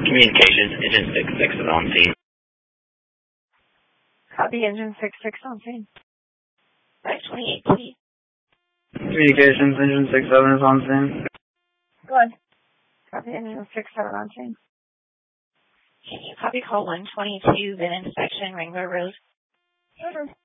Communications, Engine 66 is on scene. Copy, Engine 66 on scene. 528T. Communications, Engine 67 is on scene. Go ahead. Copy, Engine 67 on scene. Can you copy call 122, VIN inspection, Wrangler Road? Sure.